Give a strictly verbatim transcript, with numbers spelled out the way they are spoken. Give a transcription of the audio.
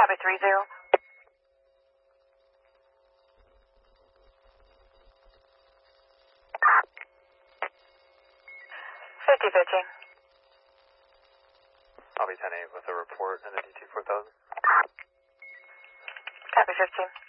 Copy three zero. Fifty fifteen. I'll be ten eight with a report in the D T four thousand. Copy fifteen.